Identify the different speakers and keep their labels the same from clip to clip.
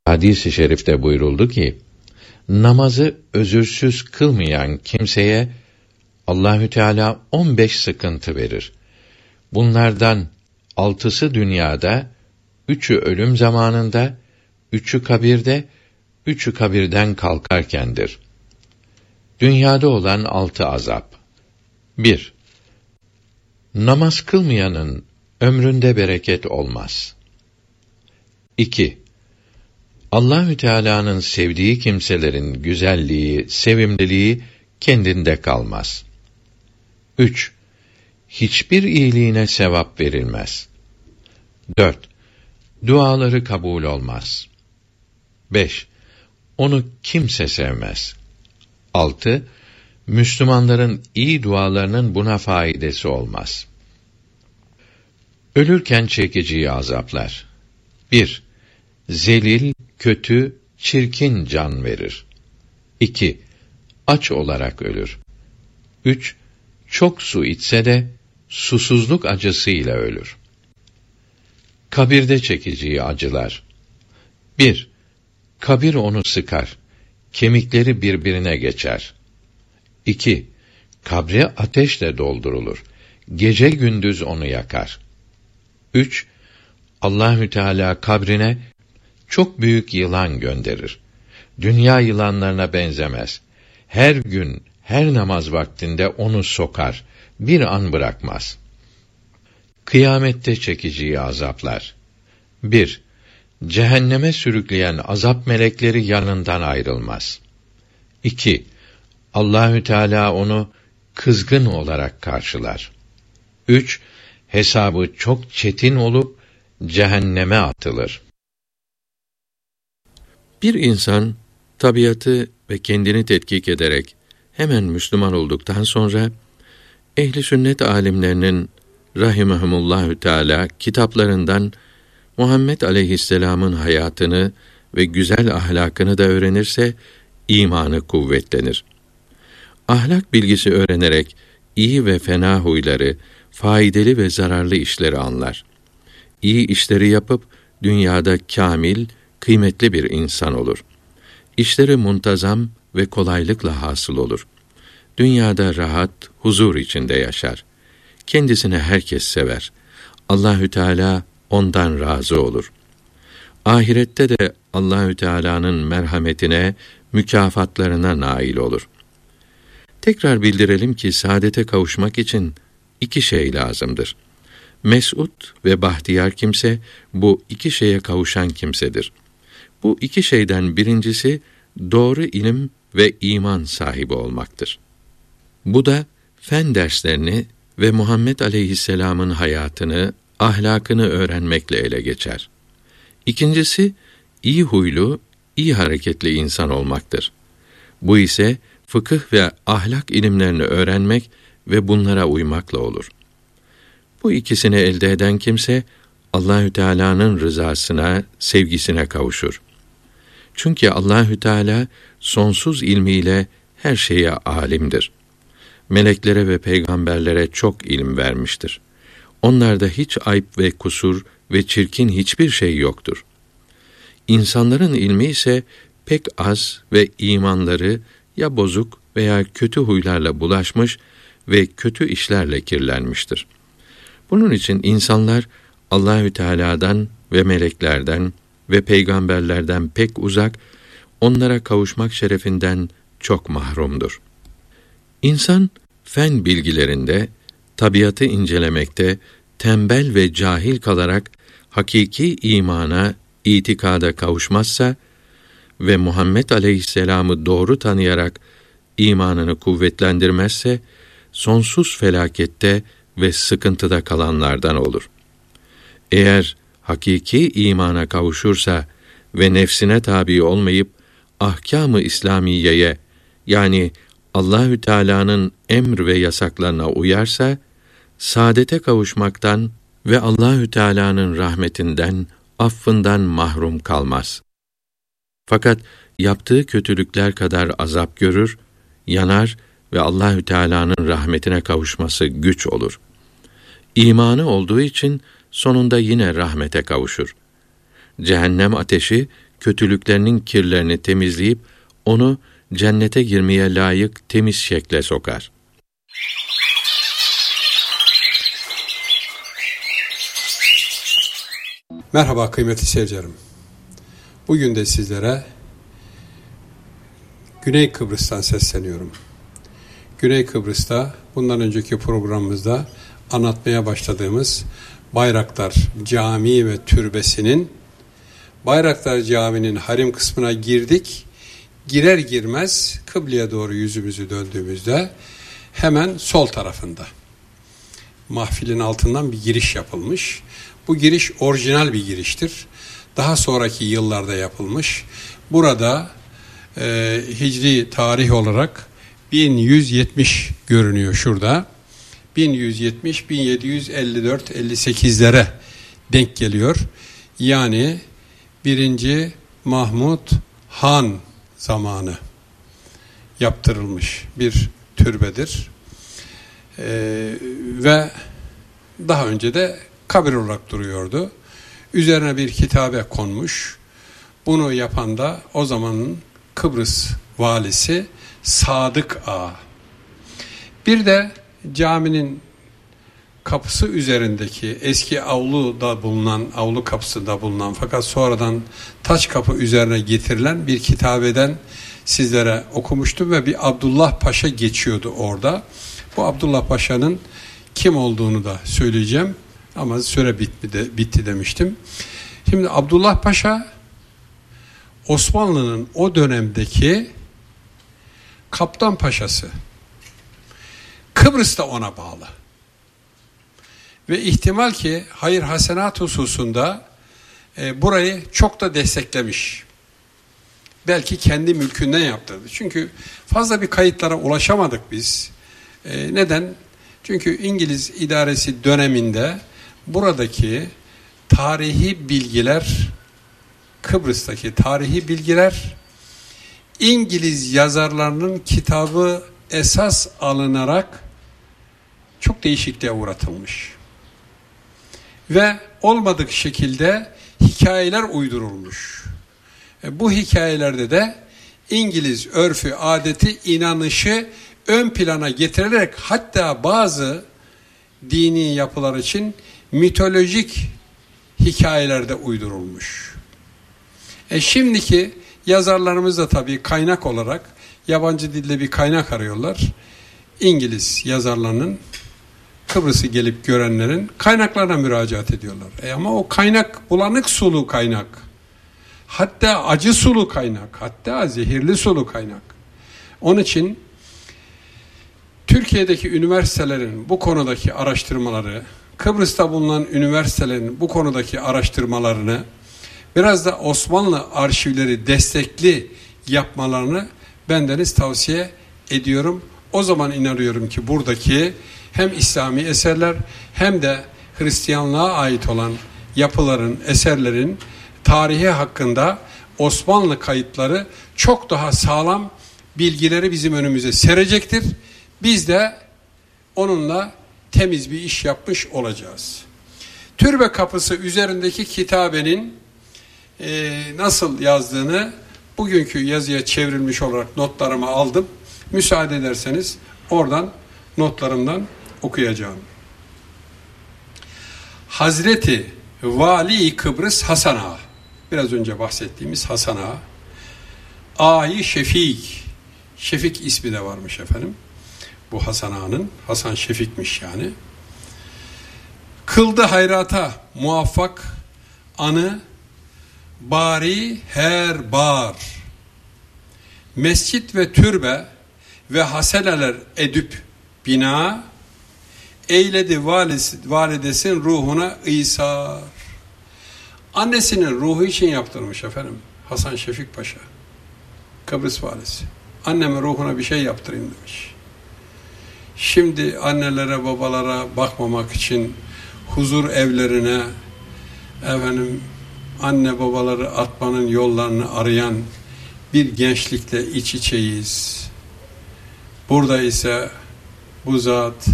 Speaker 1: Hadis-i şerifte buyuruldu ki, namazı özürsüz kılmayan kimseye Allahü Teala 15 sıkıntı verir. Bunlardan 6'sı dünyada, 3'ü ölüm zamanında, 3'ü kabirde, 3'ü kabirden kalkarkendir. Dünyada olan 6 azap. 1. Namaz kılmayanın ömründe bereket olmaz. 2. Allahü Teala'nın sevdiği kimselerin güzelliği, sevimliliği kendinde kalmaz. 3. Hiçbir iyiliğine sevap verilmez. 4. Duaları kabul olmaz. 5. Onu kimse sevmez. 6. Müslümanların iyi dualarının buna faidesi olmaz. Ölürken çekeceği azaplar. 1. Zelil, kötü, çirkin can verir. 2. Aç olarak ölür. 3. Çok su içse de susuzluk acısıyla ölür. Kabirde çekeceği acılar. 1. Kabir onu sıkar. Kemikleri birbirine geçer. 2. Kabri ateşle doldurulur. Gece gündüz onu yakar. 3. Allahü Teala kabrine çok büyük yılan gönderir. Dünya yılanlarına benzemez. Her gün, her namaz vaktinde onu sokar. Bir an bırakmaz. Kıyamette çekeceği azaplar. 1. Cehenneme sürükleyen azap melekleri yanından ayrılmaz. 2. Allahü Teala onu kızgın olarak karşılar. 3. Hesabı çok çetin olup cehenneme atılır.
Speaker 2: Bir insan tabiatı ve kendini tetkik ederek hemen Müslüman olduktan sonra ehli sünnet alimlerinin rahimehumullahü teala kitaplarından Muhammed aleyhisselam'ın hayatını ve güzel ahlakını da öğrenirse imanı kuvvetlenir. Ahlak bilgisi öğrenerek iyi ve fena huyları, faydalı ve zararlı işleri anlar. İyi işleri yapıp dünyada kâmil, kıymetli bir insan olur. İşleri muntazam ve kolaylıkla hasıl olur. Dünyada rahat, huzur içinde yaşar. Kendisini herkes sever. Allahü Teala ondan razı olur. Ahirette de Allahü Teala'nın merhametine, mükafatlarına nail olur. Tekrar bildirelim ki saadete kavuşmak için 2 şey lazımdır. Mes'ud ve bahtiyar kimse bu 2 şeye kavuşan kimsedir. Bu 2 şeyden birincisi doğru ilim ve iman sahibi olmaktır. Bu da fen derslerini ve Muhammed aleyhisselam'ın hayatını, ahlakını öğrenmekle ele geçer. İkincisi iyi huylu, iyi hareketli insan olmaktır. Bu ise fıkıh ve ahlak ilimlerini öğrenmek ve bunlara uymakla olur. Bu ikisini elde eden kimse Allahü Teala'nın rızasına, sevgisine kavuşur. Çünkü Allahü Teala sonsuz ilmiyle her şeye alimdir. Meleklere ve peygamberlere çok ilim vermiştir. Onlarda hiç ayıp ve kusur ve çirkin hiçbir şey yoktur. İnsanların ilmi ise pek az ve imanları ya bozuk veya kötü huylarla bulaşmış ve kötü işlerle kirlenmiştir. Bunun için insanlar Allahü Teala'dan ve meleklerden ve peygamberlerden pek uzak, onlara kavuşmak şerefinden çok mahrumdur. İnsan fen bilgilerinde, tabiatı incelemekte tembel ve cahil kalarak hakiki imana, itikada kavuşmazsa ve Muhammed aleyhisselam'ı doğru tanıyarak imanını kuvvetlendirmezse sonsuz felakette ve sıkıntıda kalanlardan olur. Eğer hakiki imana kavuşursa ve nefsine tabi olmayıp ahkâm-ı İslamiyeye, yani Allahü Teala'nın emr ve yasaklarına uyarsa saadete kavuşmaktan ve Allahü Teala'nın rahmetinden, affından mahrum kalmaz. Fakat yaptığı kötülükler kadar azap görür, yanar ve Allahü Teala'nın rahmetine kavuşması güç olur. İmanı olduğu için sonunda yine rahmete kavuşur. Cehennem ateşi kötülüklerinin kirlerini temizleyip onu cennete girmeye layık temiz şekle sokar.
Speaker 3: Merhaba kıymetli seyircilerim. Bugün de sizlere Güney Kıbrıs'tan sesleniyorum. Güney Kıbrıs'ta bundan önceki programımızda anlatmaya başladığımız Bayraktar Camii ve Türbesi'nin Bayraktar Camii'nin harim kısmına girdik. Girer girmez kıbleye doğru yüzümüzü döndüğümüzde hemen sol tarafında mahfilin altından bir giriş yapılmış. Bu giriş orijinal bir giriştir. Daha sonraki yıllarda yapılmış. Burada hicri tarih olarak 1170 görünüyor şurada. 1170, 1754, 58'lere denk geliyor. Yani 1. Mahmud Han zamanı yaptırılmış bir türbedir. Ve daha önce de kabir olarak duruyordu. Üzerine bir kitabe konmuş. Bunu yapan da o zamanın Kıbrıs valisi Sadık Ağa. Bir de caminin kapısı üzerindeki eski avlu kapısında bulunan fakat sonradan taş kapı üzerine getirilen bir kitabeden sizlere okumuştum ve bir Abdullah Paşa geçiyordu orada. Bu Abdullah Paşa'nın kim olduğunu da söyleyeceğim ama süre bitti demiştim. Şimdi Abdullah Paşa Osmanlı'nın o dönemdeki kaptan paşası. Kıbrıs da ona bağlı. Ve ihtimal ki hayır hasenat hususunda burayı çok da desteklemiş. Belki kendi mülkünden yaptırdı. Çünkü fazla bir kayıtlara ulaşamadık biz. Neden? Çünkü İngiliz idaresi döneminde buradaki tarihi bilgiler, Kıbrıs'taki tarihi bilgiler İngiliz yazarlarının kitabı esas alınarak çok değişikliğe uğratılmış. Ve olmadık şekilde hikayeler uydurulmuş. Bu hikayelerde de İngiliz örfü, adeti, inanışı ön plana getirilerek hatta bazı dini yapılar için mitolojik hikayelerde uydurulmuş. Şimdiki yazarlarımız da tabii kaynak olarak yabancı dilde bir kaynak arıyorlar. İngiliz yazarlarının Kıbrıs'ı gelip görenlerin kaynaklarına müracaat ediyorlar. Ama o kaynak bulanık sulu kaynak. Hatta acı sulu kaynak. Hatta zehirli sulu kaynak. Onun için Türkiye'deki üniversitelerin bu konudaki araştırmaları, Kıbrıs'ta bulunan üniversitelerin bu konudaki araştırmalarını biraz da Osmanlı arşivleri destekli yapmalarını bendeniz tavsiye ediyorum. O zaman inanıyorum ki buradaki hem İslami eserler hem de Hristiyanlığa ait olan yapıların, eserlerin tarihi hakkında Osmanlı kayıtları çok daha sağlam bilgileri bizim önümüze serecektir. Biz de onunla temiz bir iş yapmış olacağız. Türbe kapısı üzerindeki kitabenin nasıl yazdığını bugünkü yazıya çevrilmiş olarak notlarımı aldım. Müsaade ederseniz oradan notlarımdan okuyacağım. Hazreti Vali Kıbrıs Hasan Ağa, biraz önce bahsettiğimiz Hasan Ağa, Ağayı Şefik, Şefik ismi de varmış efendim. Bu Hasan Ağa'nın, Hasan Şefik'miş yani. Kıldı hayrata muvaffak anı, bari her bar. Mescit ve türbe ve haseneler edüp bina, eyledi validesin ruhuna İsa. Annesinin ruhu için yaptırmış efendim Hasan Şefik Paşa, Kıbrıs valisi. Annemin ruhuna bir şey yaptırayım demiş. Şimdi annelere babalara bakmamak için huzur evlerine efendim anne babaları atmanın yollarını arayan bir gençlikle iç içeyiz. Burada ise bu zat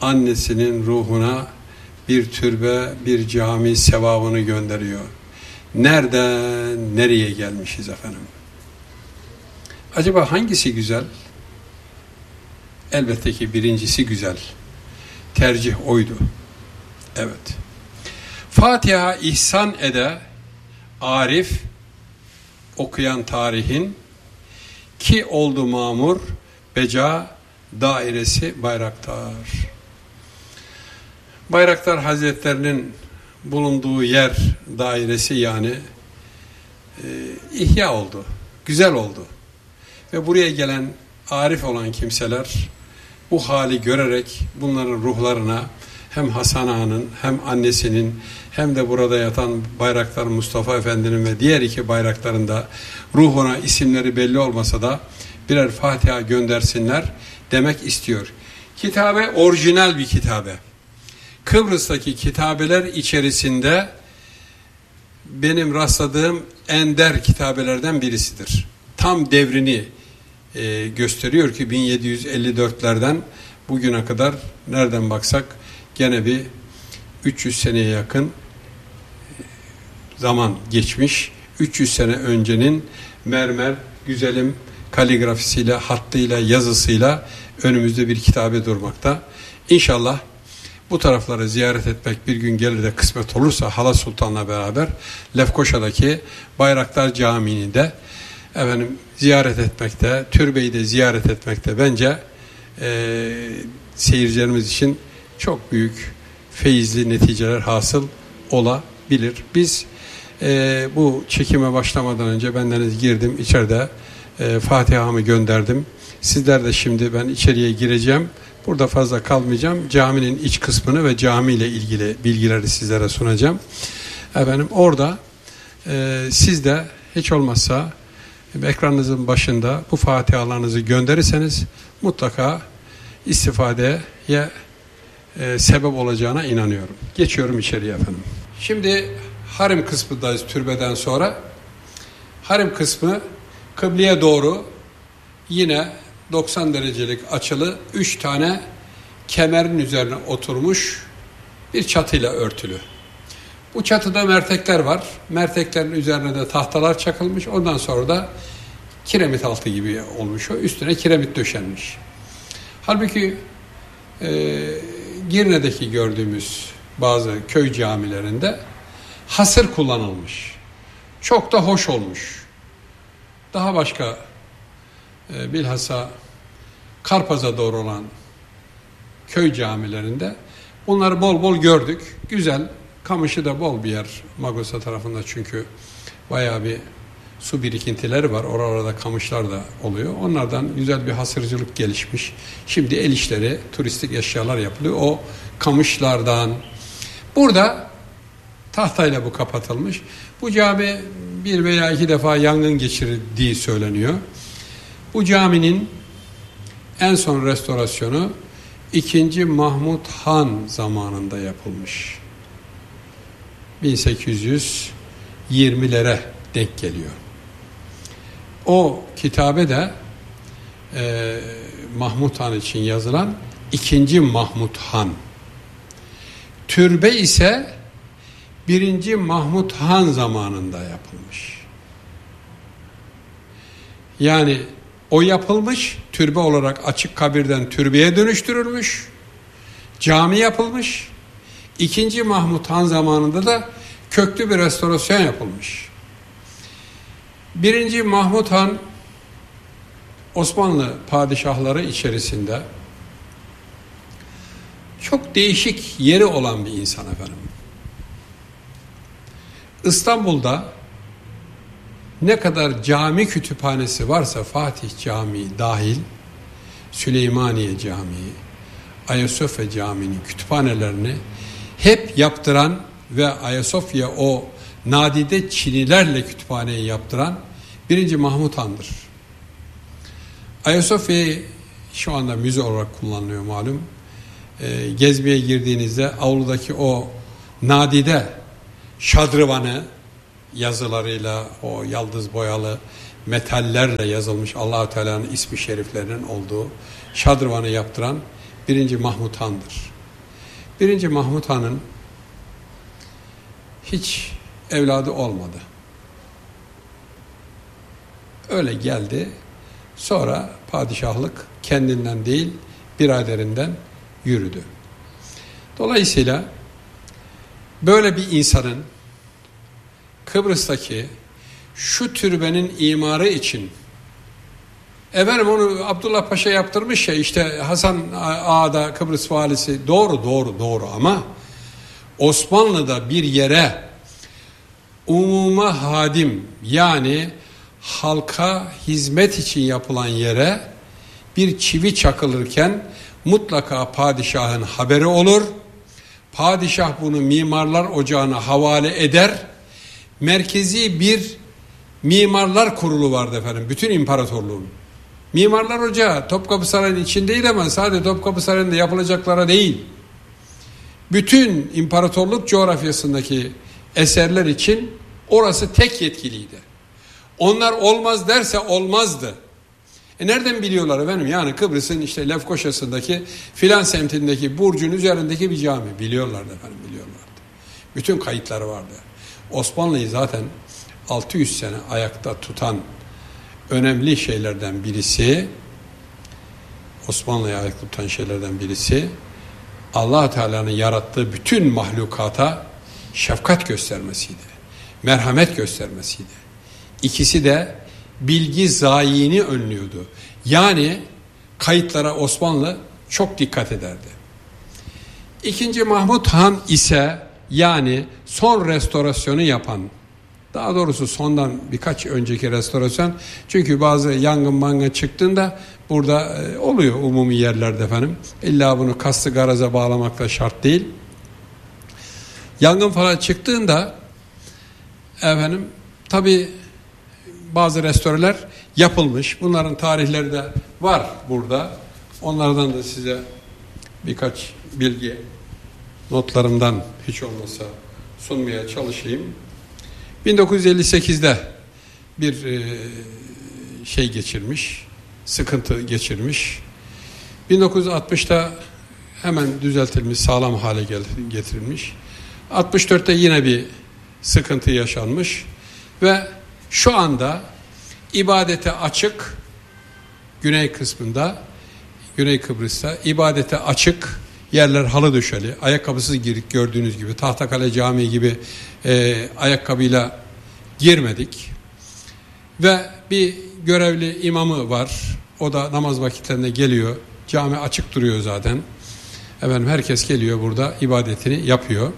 Speaker 3: annesinin ruhuna bir türbe, bir cami sevabını gönderiyor. nereden nereye gelmişiz efendim? Acaba hangisi güzel? Elbette ki birincisi güzel. Tercih oydu. Evet. Fatiha ihsan ede, arif, okuyan tarihin, ki oldu mamur, beca, dairesi Bayraktar. Bayraktar Hazretlerinin bulunduğu yer dairesi yani ihya oldu, güzel oldu. Ve buraya gelen arif olan kimseler bu hali görerek bunların ruhlarına hem Hasan Ağa'nın hem annesinin hem de burada yatan Bayraktar Mustafa Efendi'nin ve diğer iki bayrakların da ruhuna isimleri belli olmasa da birer Fatiha göndersinler demek istiyor. Kitabe orijinal bir kitabe. Kıbrıs'taki kitabeler içerisinde benim rastladığım ender kitabelerden birisidir. Tam devrini gösteriyor ki 1754'lerden bugüne kadar nereden baksak gene bir 300 seneye yakın zaman geçmiş. 300 sene öncenin mermer, güzelim kaligrafisiyle, hattıyla, yazısıyla önümüzde bir kitabe durmakta. İnşallah bu tarafları ziyaret etmek bir gün gelir de kısmet olursa Hala Sultan'la beraber Lefkoşa'daki Bayraktar Camii'ni de ziyaret etmekte, türbeyi de ziyaret etmekte bence seyircilerimiz için çok büyük feyizli neticeler hasıl olabilir. Biz bu çekime başlamadan önce bendeniz girdim içeride Fatiha'mı gönderdim. Sizler de şimdi ben içeriye gireceğim. Burada fazla kalmayacağım. Caminin iç kısmını ve cami ile ilgili bilgileri sizlere sunacağım. Orada siz de hiç olmazsa ekranınızın başında bu fatihalarınızı gönderirseniz mutlaka istifadeye sebep olacağına inanıyorum. Geçiyorum içeriye efendim. Şimdi harem kısmındayız türbeden sonra. Harem kısmı kıbleye doğru yine 90 derecelik açılı 3 tane kemerin üzerine oturmuş bir çatıyla örtülü. Bu çatıda mertekler var. Merteklerin üzerine de tahtalar çakılmış. Ondan sonra da kiremit altı gibi olmuş o. Üstüne kiremit döşenmiş. Halbuki Girne'deki gördüğümüz bazı köy camilerinde hasır kullanılmış. Çok da hoş olmuş. Daha başka bilhassa Karpaz'a doğru olan köy camilerinde bunları bol bol gördük. Güzel. Kamışı da bol bir yer Magosa tarafında çünkü bayağı bir su birikintileri var. Oralarda kamışlar da oluyor. Onlardan güzel bir hasırcılık gelişmiş. Şimdi el işleri, turistik eşyalar yapılıyor. O kamışlardan. Burada tahtayla bu kapatılmış. Bu cami bir veya iki defa yangın geçirdiği söyleniyor. Bu caminin en son restorasyonu 2. Mahmud Han zamanında yapılmış. 1820'lere denk geliyor. O kitabe de Mahmud Han için yazılan 2. Mahmud Han. Türbe ise 1. Mahmud Han zamanında yapılmış. Yani o yapılmış, türbe olarak açık kabirden türbeye dönüştürülmüş, cami yapılmış. 2. Mahmud Han zamanında da köklü bir restorasyon yapılmış. 1. Mahmud Han Osmanlı padişahları içerisinde çok değişik yeri olan bir insan efendim. İstanbul'da ne kadar cami kütüphanesi varsa Fatih Camii dahil, Süleymaniye Camii, Ayasofya Camii'nin kütüphanelerini hep yaptıran ve Ayasofya o nadide çinilerle kütüphaneyi yaptıran 1. Mahmud Han'dır. Ayasofya'yı şu anda müze olarak kullanılıyor malum. Gezmeye girdiğinizde avludaki o nadide şadrıvanı yazılarıyla, o yaldız boyalı metallerle yazılmış Allah-u Teala'nın ismi şeriflerinin olduğu şadrıvanı yaptıran 1. Mahmud Han'dır. 1. Mahmud Han'ın hiç evladı olmadı. Öyle geldi. Sonra padişahlık kendinden değil biraderinden yürüdü. Dolayısıyla böyle bir insanın Kıbrıs'taki şu türbenin imarı için efendim onu Abdullah Paşa yaptırmış ya, işte Hasan Ağa da Kıbrıs valisi, doğru ama Osmanlı'da bir yere umuma hadim, yani halka hizmet için yapılan yere bir çivi çakılırken mutlaka padişahın haberi olur. Padişah bunu mimarlar ocağına havale eder. Merkezi bir mimarlar kurulu vardı efendim, bütün imparatorluğun. Mimarlar Ocağı Topkapı Sarayı'nın içindeydi ama sadece Topkapı Sarayı'nda yapılacaklara değil, bütün imparatorluk coğrafyasındaki eserler için orası tek yetkiliydi. Onlar olmaz derse olmazdı. Nereden biliyorlar efendim? Yani Kıbrıs'ın işte Lefkoşa'sındaki filan semtindeki burcun üzerindeki bir cami. Biliyorlardı efendim, biliyorlardı. Bütün kayıtları vardı. Osmanlı'yı zaten 600 sene ayakta tutan önemli şeylerden birisi, Osmanlı'yı ayakta tutan şeylerden birisi, Allah Teala'nın yarattığı bütün mahlukata şefkat göstermesiydi. Merhamet göstermesiydi. İkisi de bilgi zayini önlüyordu. Yani kayıtlara Osmanlı çok dikkat ederdi. İkinci Mahmud Han ise, yani son restorasyonu yapan, daha doğrusu sondan birkaç önceki restorasyon, çünkü bazı yangın çıktığında burada oluyor umumi yerlerde efendim. İlla bunu kastı garaza bağlamak da şart değil. Yangın falan çıktığında efendim tabi bazı restoreler yapılmış. Bunların tarihleri de var burada. Onlardan da size birkaç bilgi notlarımdan hiç olmasa sunmaya çalışayım. 1958'de bir şey geçirmiş, sıkıntı geçirmiş. 1960'ta hemen düzeltilmiş, sağlam hale getirilmiş. 64'te yine bir sıkıntı yaşanmış ve şu anda ibadete açık, güney kısmında, Güney Kıbrıs'ta ibadete açık yerler halı döşeli, ayakkabısız girdik, gördüğünüz gibi Tahtakale Camii gibi ayakkabıyla girmedik ve bir görevli imamı var, o da namaz vakitlerinde geliyor, cami açık duruyor zaten efendim, herkes geliyor burada ibadetini yapıyor.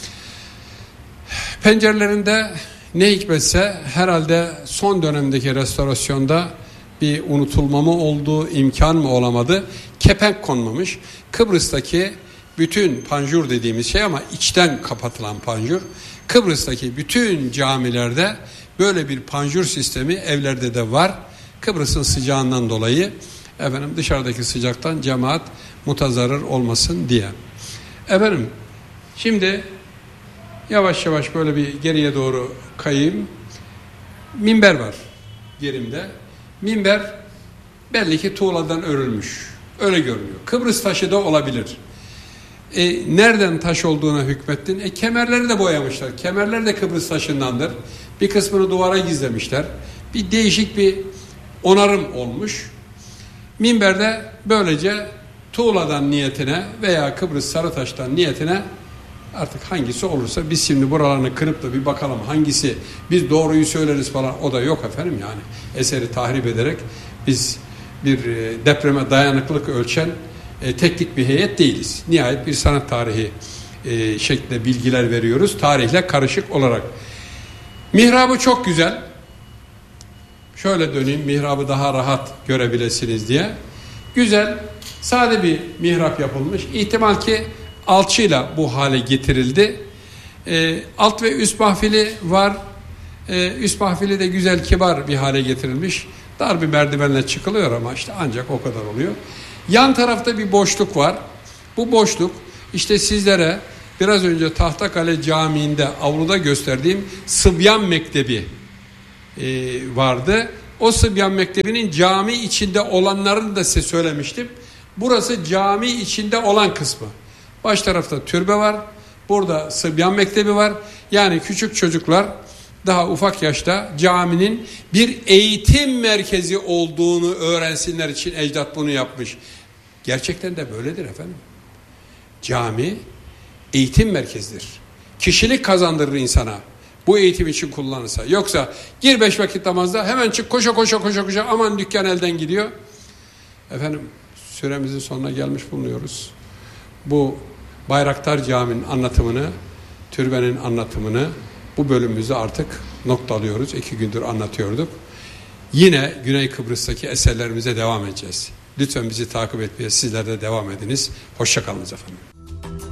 Speaker 3: Pencerelerinde ne hikmetse herhalde son dönemdeki restorasyonda bir unutulma mı oldu, imkan mı olamadı, kepenk konmamış. Kıbrıs'taki bütün panjur dediğimiz şey ama içten kapatılan panjur, Kıbrıs'taki bütün camilerde böyle bir panjur sistemi evlerde de var. Kıbrıs'ın sıcağından dolayı efendim dışarıdaki sıcaktan cemaat mutazarrır olmasın diye. Efendim şimdi yavaş yavaş böyle bir geriye doğru kayayım. Minber var yerimde. Minber belli ki tuğladan örülmüş. Öyle görünüyor. Kıbrıs taşı da olabilir. Nereden taş olduğuna hükmettin? Kemerleri de boyamışlar. Kemerler de Kıbrıs taşındandır. Bir kısmını duvara gizlemişler. Bir değişik bir onarım olmuş. Minberde böylece tuğladan niyetine veya Kıbrıs Sarıtaş'tan niyetine, artık hangisi olursa, biz şimdi buralarını kırıp da bir bakalım hangisi, biz doğruyu söyleriz falan, o da yok efendim. Yani eseri tahrip ederek biz bir depreme dayanıklılık ölçen teknik bir heyet değiliz. Nihayet bir sanat tarihi şeklinde bilgiler veriyoruz, tarihle karışık olarak. Mihrabı çok güzel. Şöyle döneyim, mihrabı daha rahat görebilirsiniz diye. Güzel, sade bir mihrap yapılmış. İhtimal ki alçıyla bu hale getirildi. Alt ve üst mahfili var. Üst mahfili de güzel, kibar bir hale getirilmiş. Dar bir merdivenle çıkılıyor ama işte ancak o kadar oluyor. Yan tarafta bir boşluk var. Bu boşluk işte sizlere biraz önce Tahtakale Camii'nde avluda gösterdiğim Sıbyan Mektebi vardı. O Sıbyan Mektebi'nin cami içinde olanlarını da size söylemiştim. Burası cami içinde olan kısmı. Baş tarafta türbe var. Burada Sıbyan Mektebi var. Yani küçük çocuklar daha ufak yaşta caminin bir eğitim merkezi olduğunu öğrensinler için ecdat bunu yapmış. Gerçekten de böyledir efendim. Cami eğitim merkezidir. Kişilik kazandırır insana. Bu eğitim için kullanırsa. Yoksa gir 5 vakit namazda hemen çık koşa koşa aman dükkan elden gidiyor. Efendim süremizin sonuna gelmiş bulunuyoruz. Bu Bayraktar Camii'nin anlatımını, türbenin anlatımını bu bölümümüzde artık noktalıyoruz. 2 gündür anlatıyorduk. Yine Güney Kıbrıs'taki eserlerimize devam edeceğiz. Lütfen bizi takip etmeye sizler de devam ediniz. Hoşça kalınız efendim.